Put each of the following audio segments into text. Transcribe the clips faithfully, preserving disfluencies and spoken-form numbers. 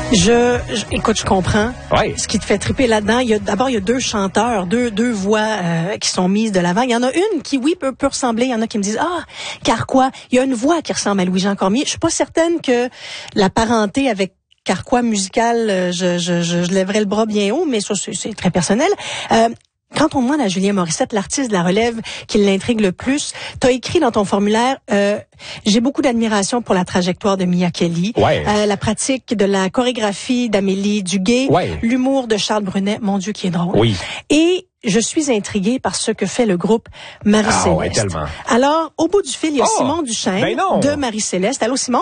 Je, je écoute, je comprends. Ouais. Ce qui te fait triper là-dedans, il y a d'abord il y a deux chanteurs, deux deux voix euh, qui sont mises de l'avant. Il y en a une qui oui peut, peut ressembler, il y en a qui me disent ah, Carquois, il y a une voix qui ressemble à Louis-Jean Cormier. Je suis pas certaine que la parenté avec Carquois musical, je je je, je lèverais le bras bien haut, mais ça c'est, c'est très personnel. Euh, Quand on demande à Julien Morissette, l'artiste de la relève qui l'intrigue le plus, t'as écrit dans ton formulaire euh, « J'ai beaucoup d'admiration pour la trajectoire de Mia Kelly, ouais. euh, la pratique de la chorégraphie d'Amélie Duguay, ouais. l'humour de Charles Brunet, mon Dieu qui est drôle. Oui. Et je suis intriguée par ce que fait le groupe Marie-Céleste. Ah ouais, tellement. Alors, au bout du fil, il y a oh, Simon Duchesne ben non. de Marie-Céleste. Allô, Simon?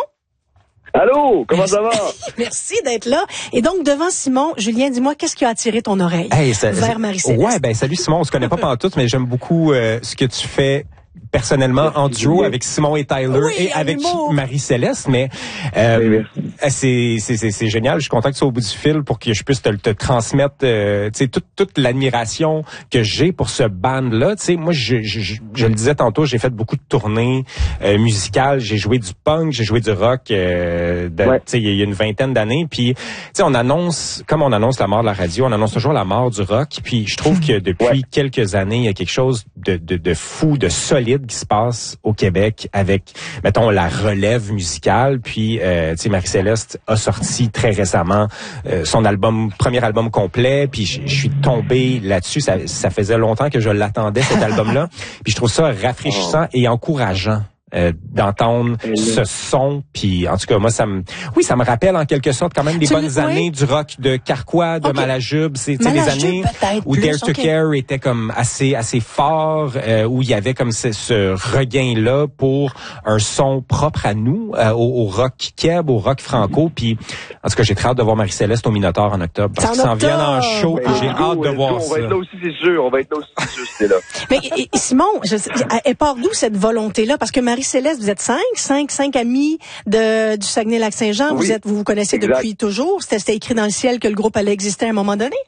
Allô, comment ça va? Merci d'être là. Et donc, devant Simon, Julien, dis-moi, qu'est-ce qui a attiré ton oreille hey, ça, vers Marie-Céleste? Ouais, ben salut Simon, on se connaît pas pantoute, mais j'aime beaucoup euh, ce que tu fais personnellement en duo avec Simon et Tyler oui, et avec humour. Marie-Céleste, mais euh, c'est, c'est, c'est, c'est génial. Je suis content que tu sois au bout du fil pour que je puisse te, te transmettre euh, tu sais, toute, toute l'admiration que j'ai pour ce band-là. Tu sais, moi, je, je, je, je le disais tantôt, j'ai fait beaucoup de tournées euh, musicales. J'ai joué du punk, j'ai joué du rock euh, de, ouais. tu sais, il y a une vingtaine d'années. Puis, tu sais, on annonce, comme on annonce la mort de la radio, on annonce toujours la mort du rock. Puis, je trouve que depuis ouais. quelques années, il y a quelque chose de, de, de fou, de solide qui se passe au Québec avec, mettons, la relève musicale. Puis, euh, tu sais, Marie-Céleste a sorti très récemment euh, son album, premier album complet. Puis, je suis tombé là-dessus. Ça, ça faisait longtemps que je l'attendais, cet album-là. Puis, je trouve ça rafraîchissant oh. et encourageant. Euh, d'entendre ce son, puis en tout cas moi ça me oui ça me rappelle en quelque sorte quand même des tu bonnes le, années oui. du rock de Carquois, de okay. Malajube, c'est des années où plus, Dare to okay. Care était comme assez assez fort, euh, où il y avait comme ce, ce regain là pour un son propre à nous, euh, au, au rock keb, au rock franco, puis en tout cas j'ai très hâte de voir Marie-Céleste au Minotaur en octobre parce qu'ils s'en viennent en show, ouais, puis j'ai go, hâte de go, voir go, ça. On va être là aussi c'est sûr, on va être là aussi c'est sûr c'est là. Mais et, et Simon, je, elle part d'où cette volonté là parce que Marie-Céleste, vous êtes cinq, cinq, cinq amis de, du Saguenay-Lac-Saint-Jean. Oui, vous êtes, vous vous connaissez exact. Depuis toujours. C'était, c'était écrit dans le ciel que le groupe allait exister à un moment donné?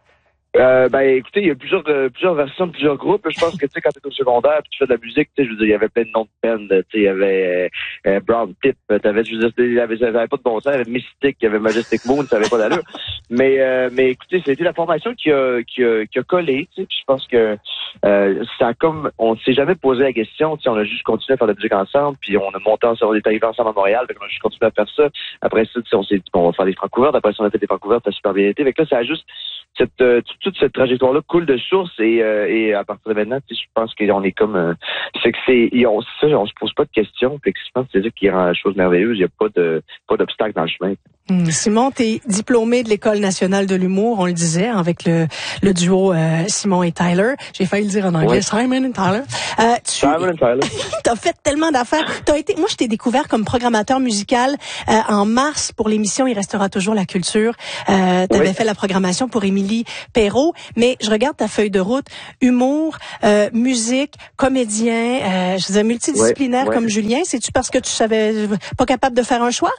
Euh, ben, écoutez, il y a plusieurs, euh, plusieurs versions de plusieurs groupes. Je pense que, tu sais, quand t'es au secondaire puis tu fais de la musique, tu sais, je veux dire, il y avait plein de noms de peine. Tu sais, il y avait, euh, Brown Tip, t'avais, je veux dire, il y avait, il y avait pas de bon sens, il y avait Mystic, il y avait Majestic Moon, ça avait pas d'allure. mais, euh, mais écoutez, c'était la formation qui a, qui a, qui a collé, tu sais, puis je pense que, euh, ça a comme, on s'est jamais posé la question, tu sais, on a juste continué à faire de la musique ensemble, puis on a monté ensemble, on est arrivé ensemble à Montréal, fait qu'on a juste continué à faire ça. Après ça, tu sais, on s'est dit, on va faire des Francouvertes, après ça, on a fait des Francouvertes, ça a super bien été. Fait que là, ça a juste, cette, euh, toute cette trajectoire-là coule de source et, euh, et à partir de maintenant, tu sais, je pense qu'on est comme, euh, c'est que c'est, on, ça, on se pose pas de questions, fait que je pense que c'est ça qui rend la chose merveilleuse, il y a pas de, pas d'obstacle dans le chemin. Mmh. Simon, t'es diplômé de l'École nationale de l'humour, on le disait, avec le, le duo euh, Simon et Tyler. J'ai failli le dire en anglais, ouais. Simon and Tyler. Euh, tu, Simon and Tyler. T'as fait tellement d'affaires. T'as été, moi, je t'ai découvert comme programmateur musical euh, en mars pour l'émission Il restera toujours la culture. Euh, t'avais oui. fait la programmation pour Émilie Perrault, mais je regarde ta feuille de route, humour, euh, musique, comédien, euh, je veux dire multidisciplinaire ouais, ouais. comme Julien. C'est-tu parce que tu savais pas capable de faire un choix?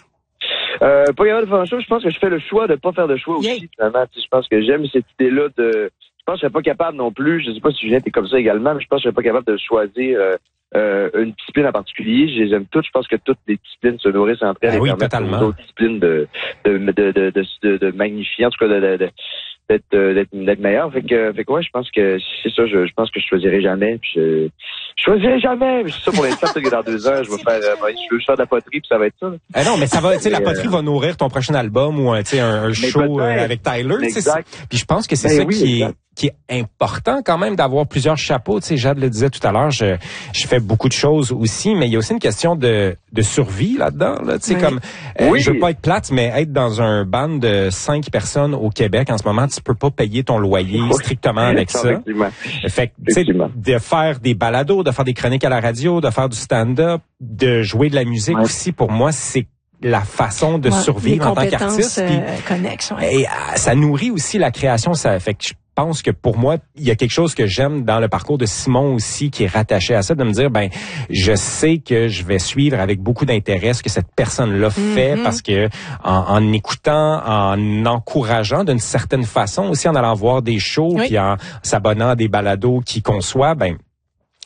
Euh, pas capable de faire un choix, je pense que je fais le choix de pas faire de choix yeah. aussi, finalement. Je pense que j'aime cette idée-là de... Je pense que je serais pas capable non plus, je sais pas si Julien était comme ça également, mais je pense que je serais pas capable de choisir euh, euh, une discipline en particulier. Je les aime toutes, je pense que toutes les disciplines se nourrissent entre elles ah et oui, permettent totalement. aux autres disciplines de, de, de, de, de, de, de magnifier, en tout cas de... de, de d'être d'être d'être meilleur, fait que fait que ouais, je pense que c'est ça, je, je pense que je choisirai jamais, puis je, je choisirai jamais, mais c'est ça pour l'instant, que dans deux ans je vais faire euh, je veux faire de la poterie puis ça va être ça. Ah non, mais ça va, tu sais, la poterie euh... va nourrir ton prochain album ou tu sais un, un show euh, avec Tyler, tu sais. Puis je pense que c'est ben ça oui, qui exact. est qui est important quand même d'avoir plusieurs chapeaux, tu sais, Jade le disait tout à l'heure, je je fais beaucoup de choses aussi, mais il y a aussi une question de de survie là-dedans, là, tu sais oui. comme euh, oui. je veux pas être plate, mais être dans un band de cinq personnes au Québec en ce moment, tu peux pas payer ton loyer oui. strictement avec ça. Fait que tu sais de faire des balados, de faire des chroniques à la radio, de faire du stand-up, de jouer de la musique ouais. aussi pour moi, c'est la façon de ouais, survivre en tant qu'artiste. Euh, connexes, ouais. Et euh, ça nourrit aussi la création, ça fait que je pense que pour moi, il y a quelque chose que j'aime dans le parcours de Simon aussi qui est rattaché à ça, de me dire, ben, je sais que je vais suivre avec beaucoup d'intérêt ce que cette personne-là fait mm-hmm. parce que en, en écoutant, en encourageant d'une certaine façon, aussi en allant voir des shows, oui. puis en s'abonnant à des balados qu'il conçoit, ben,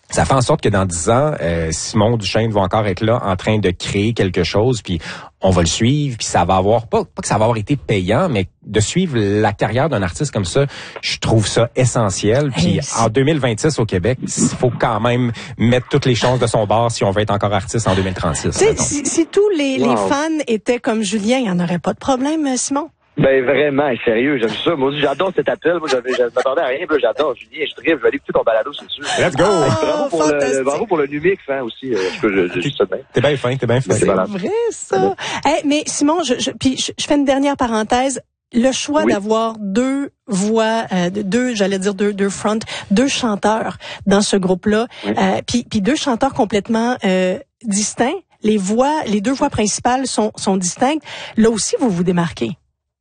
Ça fait en sorte que dans dix ans, euh, Simon Duchesne va encore être là en train de créer quelque chose, puis on va le suivre, puis ça va avoir, pas, pas que ça va avoir été payant, mais de suivre la carrière d'un artiste comme ça, je trouve ça essentiel. Puis hey, en deux mille vingt-six au Québec, il faut quand même mettre toutes les chances de son bord si on veut être encore artiste en deux mille trente-six. Si, si tous les, wow. les fans étaient comme Julien, il n'y en aurait pas de problème, Simon? Ben vraiment, sérieux, j'aime ça. Moi aussi, j'adore cet appel. Moi, j'avais, je m'attendais à rien, mais j'adore. Julien, je tripe, je vais aller écouter ton balado, c'est sûr. Let's go! Oh, bravo, pour le, bravo pour le numix, hein, aussi. Euh, je, je, je, je, je, t'es bien fin, t'es bien fin. C'est vrai, ça. Hey, mais Simon, je, je, puis je, je fais une dernière parenthèse. Le choix oui. d'avoir deux voix, euh, deux, j'allais dire deux, deux fronts, deux chanteurs dans ce groupe-là, oui. euh, puis, puis deux chanteurs complètement euh, distincts. Les voix, les deux voix principales sont, sont distinctes. Là aussi, vous vous démarquez.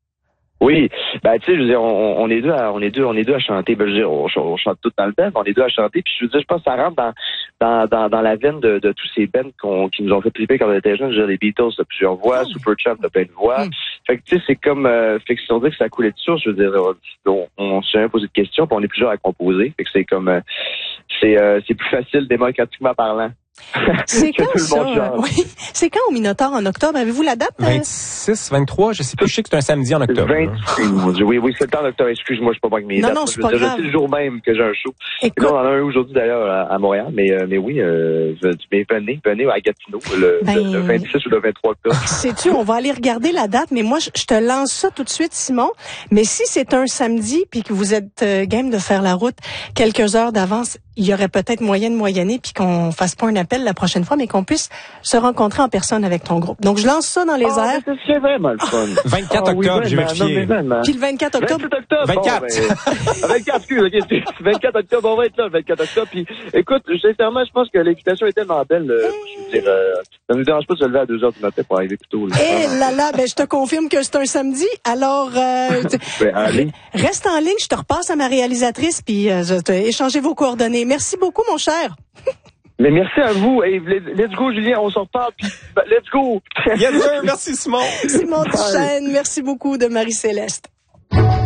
Oui, ben tu sais, je veux dire, on, on est deux, à, on est deux, on est deux à chanter. Ben je veux dire, on, on chante tout dans le band, on est deux à chanter. Puis je veux dire, je pense que ça rentre dans dans dans, dans la veine de, de tous ces bands qu'on, qui nous ont fait triper quand on était jeunes. Je veux dire, les Beatles, t'as plusieurs voix, oh. Supertramp, t'as plein de voix. Mm. Fait que tu sais, c'est comme, euh, fait que si on dit que ça coulait de source, je veux dire, on, on s'est jamais posé de questions, puis on est plusieurs à composer. Fait que c'est comme, euh, c'est euh, c'est plus facile démocratiquement parlant. C'est quand ça? Oui. C'est quand au Minotaur en octobre? Avez-vous la date? vingt-six, vingt-trois, je sais plus. Je sais que c'est un samedi en octobre. vingt-six, oui, oui, c'est le temps d'octobre. Excuse-moi, je suis pas bon avec mes non, dates. Non, c'est pas grave. C'est le jour même que j'ai un show. Écoute, là, on en a un aujourd'hui d'ailleurs à, à Montréal, mais euh, mais oui, euh, mais venez, venez à Gatineau le, ben, le, le vingt-six ou le vingt-trois octobre. Sais-tu, on va aller regarder la date, mais moi, je, je te lance ça tout de suite, Simon. Mais si c'est un samedi puis que vous êtes euh, game de faire la route quelques heures d'avance, il y aurait peut-être moyen de moyenner puis qu'on fasse pas un appel la prochaine fois, mais qu'on puisse se rencontrer en personne avec ton groupe. Donc, je lance ça dans les oh, airs. C'est vraiment le fun. vingt-quatre octobre, j'ai vérifié. Puis le vingt-quatre octobre. vingt-sept octobre. vingt-quatre. Bon, ben, vingt-quatre, excuse, okay, vingt-quatre octobre, on va être là, vingt-quatre octobre. Puis, écoute, sincèrement, je pense que l'invitation est tellement belle. Euh, je veux dire, euh, ça ne nous dérange pas de se lever à deux heures du matin pour arriver plus tôt. Eh là là, ben, je te confirme que c'est un samedi. Alors, euh, ben, allez. Reste en ligne, je te repasse à ma réalisatrice, puis euh, échangez vos coordonnées. Merci beaucoup, mon cher. Mais merci à vous. Hey, let's go, Julien. On s'en reparle. Puis, let's go. Yes, sir. Merci, Simon. Simon Duchesne. Merci beaucoup de Marie-Céleste.